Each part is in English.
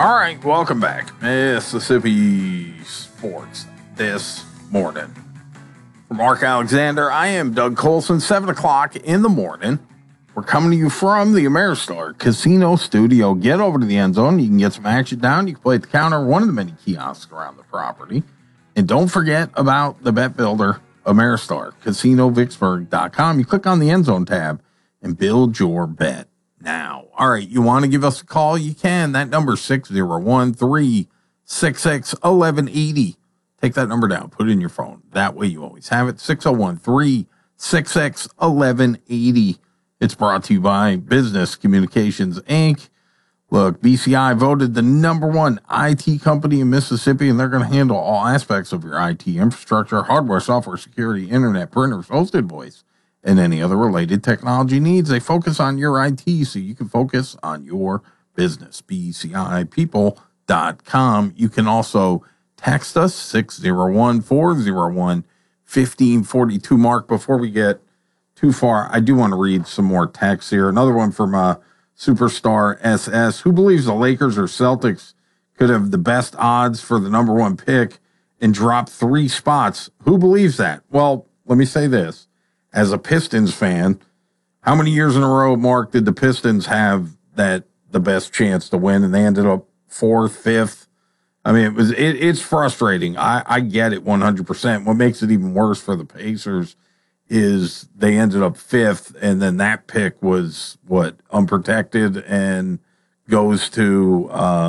All right, welcome back. Mississippi Sports this morning. For Mark Alexander, I am Doug Colson, 7 o'clock in the morning. We're coming to you from the Ameristar Casino Studio. Get over to the end zone. You can get some action down. You can play at the counter, one of the many kiosks around the property. And don't forget about the bet builder, Ameristar, CasinoVicksburg.com. You click on the end zone tab and build your bet now. All right, you want to give us a call? You can. That number is 601-366-1180. Take that number down. Put it in your phone. That way you always have it. 601-366-1180. It's brought to you by Business Communications, Inc. Look, BCI voted the number one IT company in Mississippi, and they're going to handle all aspects of your IT infrastructure, hardware, software, security, internet, printers, hosted voice, and any other related technology needs. They focus on your IT so you can focus on your business. BCIpeople.com. You can also text us 601-401-1542. Mark, before we get too far, I do want to read some more texts here. Another one from Superstar SS. Who believes the Lakers or Celtics could have the best odds for the number one pick and drop 3 spots? Who believes that? Well, let me say this. As a Pistons fan, how many years in a row, Mark, did the Pistons have the best chance to win, and they ended up 4th, 5th? I mean, it's frustrating. I get it 100%. What makes it even worse for the Pacers is they ended up 5th, and then that pick was unprotected and goes to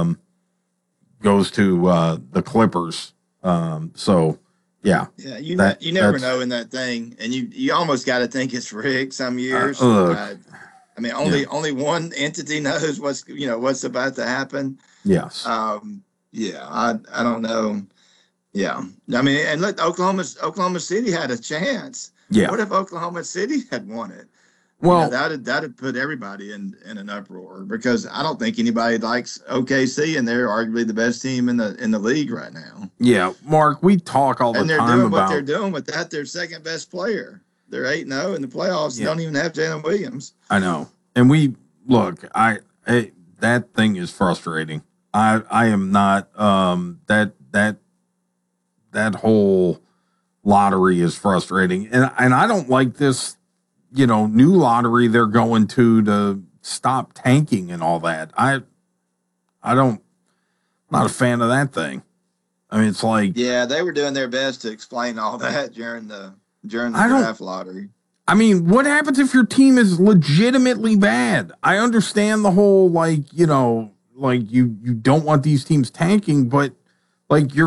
the Clippers. Yeah. Yeah, you never know in that thing, and you almost got to think it's rigged some years. Only one entity knows what's about to happen. Yes. I don't know. Yeah, I mean, and look, Oklahoma City had a chance. Yeah. What if Oklahoma City had won it? Well, that'd put everybody in an uproar, because I don't think anybody likes OKC, and they're arguably the best team in the league right now. Yeah, Mark, we talk all the time about what they're doing without their second best player. They're 8-0 in the playoffs. Yeah. Don't even have Jalen Williams. I know, and that thing is frustrating. I am not that whole lottery is frustrating, and I don't like this. New lottery they're going to stop tanking and all that. I'm not a fan of that thing. I mean, it's like, yeah, they were doing their best to explain all that during the draft lottery. I mean, what happens if your team is legitimately bad? I understand the whole, you don't want these teams tanking, but you're